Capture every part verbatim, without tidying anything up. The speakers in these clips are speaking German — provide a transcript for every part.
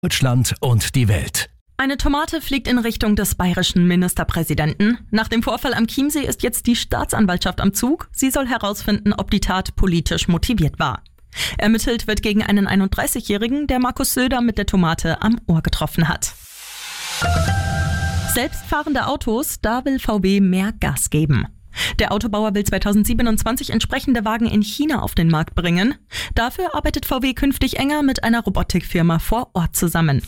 Deutschland und die Welt. Eine Tomate fliegt in Richtung des bayerischen Ministerpräsidenten. Nach dem Vorfall am Chiemsee ist jetzt die Staatsanwaltschaft am Zug. Sie soll herausfinden, ob die Tat politisch motiviert war. Ermittelt wird gegen einen einunddreißigjährigen, der Markus Söder mit der Tomate am Ohr getroffen hat. Selbstfahrende Autos, da will V W mehr Gas geben. Der Autobauer will zweitausendsiebenundzwanzig entsprechende Wagen in China auf den Markt bringen. Dafür arbeitet V W künftig enger mit einer Robotikfirma vor Ort zusammen.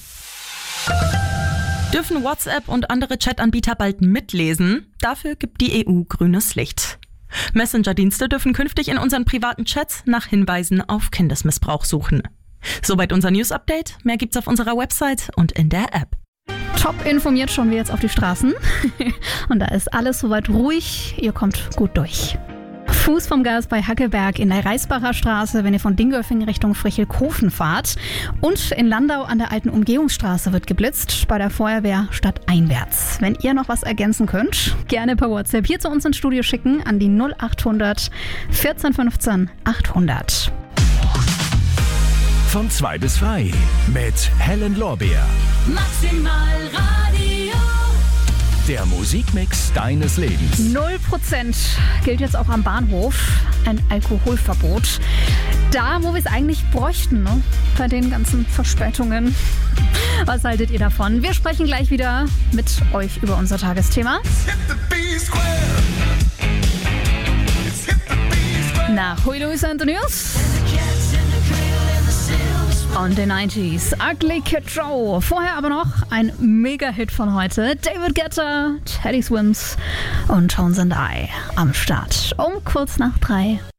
Dürfen WhatsApp und andere Chatanbieter bald mitlesen? Dafür gibt die E U grünes Licht. Messenger-Dienste dürfen künftig in unseren privaten Chats nach Hinweisen auf Kindesmissbrauch suchen. Soweit unser News-Update. Mehr gibt's auf unserer Website und in der App. Top informiert schauen wir jetzt auf die Straßen. Und da ist alles soweit ruhig. Ihr kommt gut durch. Fuß vom Gas bei Hackelberg in der Reisbacher Straße, wenn ihr von Dingolfing Richtung Frichelkofen fahrt. Und in Landau an der alten Umgehungsstraße wird geblitzt, bei der Feuerwehr stadteinwärts. Wenn ihr noch was ergänzen könnt, gerne per WhatsApp hier zu uns ins Studio schicken an die null achthundert vierzehn fünfzehn achthundert. Von zwei bis frei mit Helen Lorbeer. Maximal Radio. Der Musikmix deines Lebens. null Prozent gilt jetzt auch am Bahnhof. Ein Alkoholverbot. Da, wo wir es eigentlich bräuchten, ne? Bei den ganzen Verspätungen. Was haltet ihr davon? Wir sprechen gleich wieder mit euch über unser Tagesthema. Nach Huey Lewis and the News. On the nineties, Ugly Kid Joe. Vorher aber noch ein Mega-Hit von heute. David Guetta, Teddy Swims und Tones and I am Start. Um kurz nach drei.